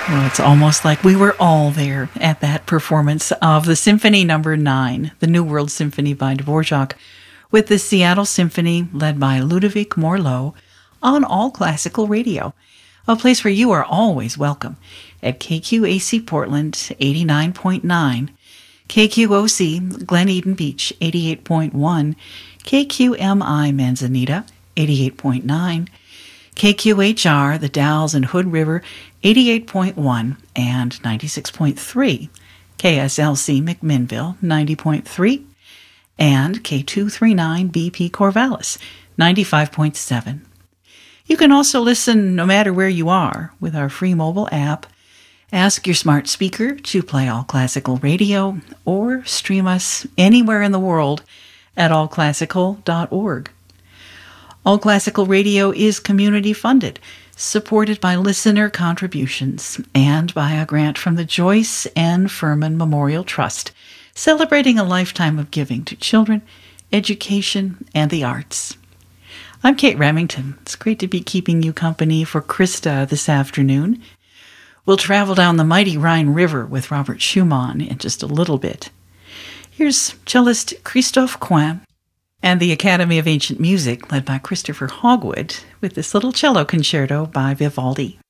Well, it's almost like we were all there at that performance of the Symphony Number 9, the New World Symphony by Dvorak, with the Seattle Symphony led by Ludovic Morlot on All Classical Radio, a place where you are always welcome at KQAC Portland 89.9, KQOC Glen Eden Beach 88.1, KQMI Manzanita 88.9, KQHR, the Dalles and Hood River, 88.1 and 96.3, KSLC McMinnville, 90.3, and K239 BP Corvallis, 95.7. You can also listen no matter where you are with our free mobile app. Ask your smart speaker to play All Classical Radio or stream us anywhere in the world at allclassical.org. All Classical Radio is community-funded, supported by listener contributions, and by a grant from the Joyce N. Furman Memorial Trust, celebrating a lifetime of giving to children, education, and the arts. I'm Kate Remington. It's great to be keeping you company for Krista this afternoon. We'll travel down the mighty Rhine River with Robert Schumann in just a little bit. Here's cellist Christophe Coin and the Academy of Ancient Music, led by Christopher Hogwood, with this little cello concerto by Vivaldi.